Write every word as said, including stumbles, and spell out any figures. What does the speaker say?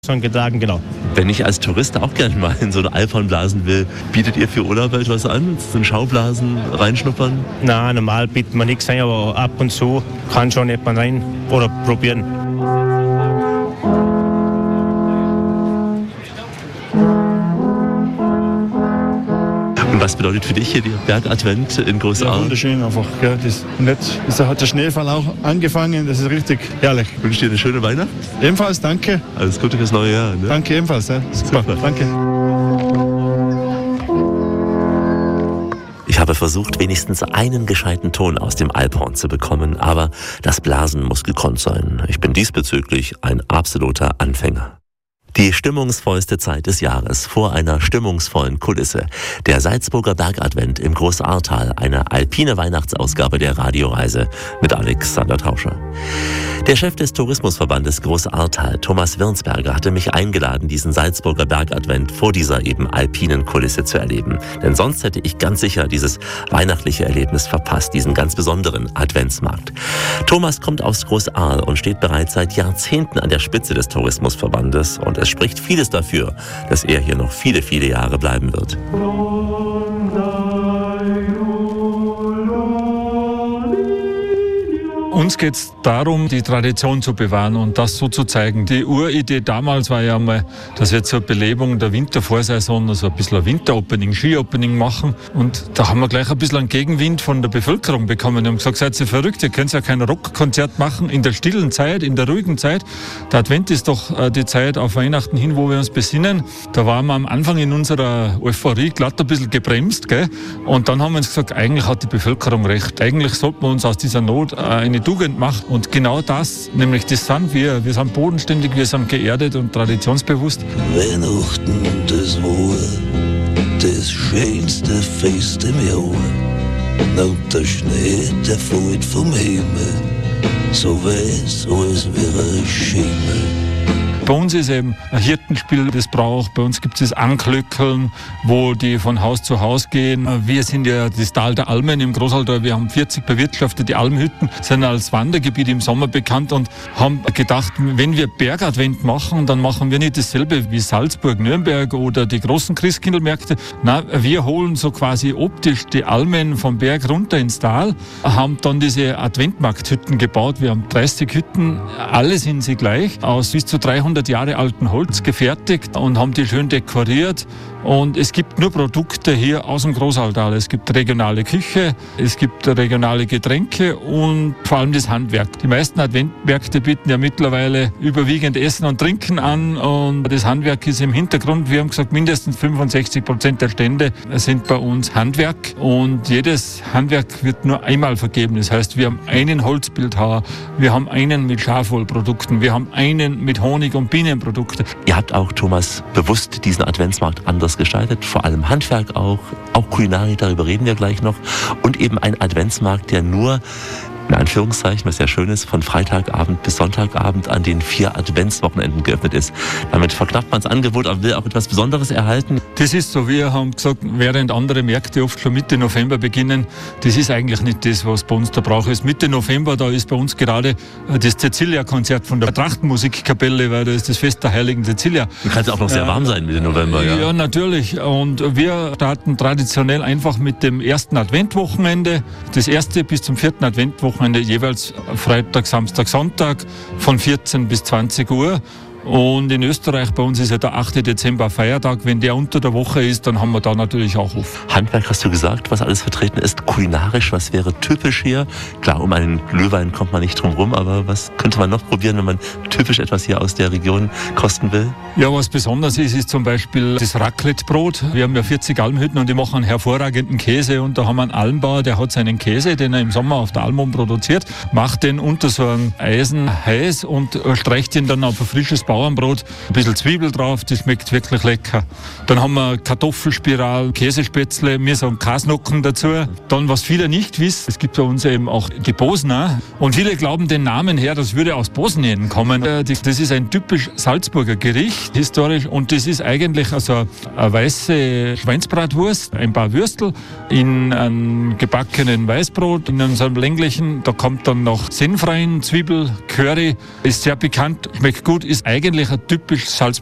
getragen, genau. Wenn ich als Tourist auch gerne mal in so eine Alphorn blasen will, bietet ihr für Urlauber etwas an? So ein Schaublasen reinschnuppern? Nein, normal bietet man nichts ein, aber ab und zu kann schon jemand rein oder probieren. Und was bedeutet für dich hier der Bergadvent in Großaar? Ja, wunderschön einfach. Ja, das, nett. Das hat der Schneefall auch angefangen, das ist richtig herrlich. Ich wünsche dir eine schöne Weihnacht. Ebenfalls, danke. Alles Gute fürs neue Jahr. Ne? Danke ebenfalls. Ja. Super, Super, danke. Ich habe versucht, wenigstens einen gescheiten Ton aus dem Alphorn zu bekommen, aber das Blasen muss gekonnt sein. Ich bin diesbezüglich ein absoluter Anfänger. Die stimmungsvollste Zeit des Jahres vor einer stimmungsvollen Kulisse. Der Salzburger Bergadvent im Großahrtal, eine alpine Weihnachtsausgabe der Radioreise mit Alexander Tauscher. Der Chef des Tourismusverbandes Großahrtal, Thomas Wirnsberger, hatte mich eingeladen, diesen Salzburger Bergadvent vor dieser eben alpinen Kulisse zu erleben. Denn sonst hätte ich ganz sicher dieses weihnachtliche Erlebnis verpasst, diesen ganz besonderen Adventsmarkt. Thomas kommt aus Großaar und steht bereits seit Jahrzehnten an der Spitze des Tourismusverbandes und es spricht vieles dafür, dass er hier noch viele, viele Jahre bleiben wird. Uns geht es darum, die Tradition zu bewahren und das so zu zeigen. Die Uridee damals war ja mal, dass wir zur Belebung der Wintervorsaison also ein bisschen ein Winteropening, Ski-Opening machen. Und da haben wir gleich ein bisschen einen Gegenwind von der Bevölkerung bekommen. Die haben gesagt, seid ihr verrückt, ihr könnt ja kein Rockkonzert machen in der stillen Zeit, in der ruhigen Zeit. Der Advent ist doch die Zeit auf Weihnachten hin, wo wir uns besinnen. Da waren wir am Anfang in unserer Euphorie glatt ein bisschen gebremst, gell? Und dann haben wir uns gesagt, eigentlich hat die Bevölkerung recht. Eigentlich sollten wir uns aus dieser Not eine Tugend machen. Und genau das, nämlich das sind wir. Wir sind bodenständig, wir sind geerdet und traditionsbewusst. Weihnachten, das war das schönste Fest im Jahr. Und der Schnee, der fällt vom Himmel, so weiß, als wäre ein Schimmel. Bei uns ist eben ein Hirtenspiel, das braucht. Bei uns gibt es das Anklöckeln, wo die von Haus zu Haus gehen. Wir sind ja das Tal der Almen im Großaltal. Wir haben vierzig bewirtschaftete Almhütten, sind als Wandergebiet im Sommer bekannt und haben gedacht, wenn wir Bergadvent machen, dann machen wir nicht dasselbe wie Salzburg, Nürnberg oder die großen Christkindlmärkte. Nein, wir holen so quasi optisch die Almen vom Berg runter ins Tal, haben dann diese Adventmarkthütten gebaut. Wir haben dreißig Hütten, alle sind sie gleich, aus bis zu dreihundert Jahre alten Holz gefertigt und haben die schön dekoriert. Und es gibt nur Produkte hier aus dem Großaltal. Es gibt regionale Küche, es gibt regionale Getränke und vor allem das Handwerk. Die meisten Adventmärkte bieten ja mittlerweile überwiegend Essen und Trinken an und das Handwerk ist im Hintergrund. Wir haben gesagt, mindestens fünfundsechzig Prozent der Stände sind bei uns Handwerk und jedes Handwerk wird nur einmal vergeben. Das heißt, wir haben einen Holzbildhauer, wir haben einen mit Schafwollprodukten, wir haben einen mit Honig- und Bienenprodukten. Ihr habt auch, Thomas, bewusst diesen Adventsmarkt anders gestaltet, vor allem Handwerk auch, auch Kulinarik, darüber reden wir gleich noch, und eben ein Adventsmarkt, der nur, in Anführungszeichen, was ja schön ist, von Freitagabend bis Sonntagabend an den vier Adventswochenenden geöffnet ist. Damit verknappt man das Angebot, aber will auch etwas Besonderes erhalten. Das ist so, wir haben gesagt, während andere Märkte oft schon Mitte November beginnen, das ist eigentlich nicht das, was bei uns der Brauch ist. Mitte November, da ist bei uns gerade das Cecilia-Konzert von der Trachtenmusikkapelle, weil da ist das Fest der heiligen Cecilia. Dann kann es auch noch sehr warm sein Mitte November, ja? Ja, natürlich. Und wir starten traditionell einfach mit dem ersten Adventwochenende. Das erste bis zum vierten Adventwochenende jeweils Freitag, Samstag, Sonntag von vierzehn bis zwanzig Uhr. Und in Österreich, bei uns ist ja der achte Dezember Feiertag. Wenn der unter der Woche ist, dann haben wir da natürlich auch auf. Handwerk hast du gesagt, was alles vertreten ist. Kulinarisch, was wäre typisch hier? Klar, um einen Glühwein kommt man nicht drum rum, aber was könnte man noch probieren, wenn man typisch etwas hier aus der Region kosten will? Ja, was besonders ist, ist zum Beispiel das Raclette-Brot. Wir haben ja vierzig Almhütten und die machen einen hervorragenden Käse. Und da haben wir einen Almbauer, der hat seinen Käse, den er im Sommer auf der Almum produziert, macht den unter so einem Eisen heiß und streicht ihn dann auf ein frisches Bauernbrot, ein bisschen Zwiebel drauf, das schmeckt wirklich lecker. Dann haben wir Kartoffelspiral, Käsespätzle, wir sagen Kasnocken dazu. Dann, was viele nicht wissen, es gibt bei uns eben auch die Bosner und viele glauben den Namen her, das würde aus Bosnien kommen. Das ist ein typisch Salzburger Gericht, historisch, und das ist eigentlich also eine weiße Schweinsbratwurst, ein paar Würstel in einem gebackenen Weißbrot, in einem länglichen, da kommt dann noch Senf rein, Zwiebel, Curry, ist sehr bekannt, schmeckt gut, ist eigentlich eigentlich ein typisch Salzburger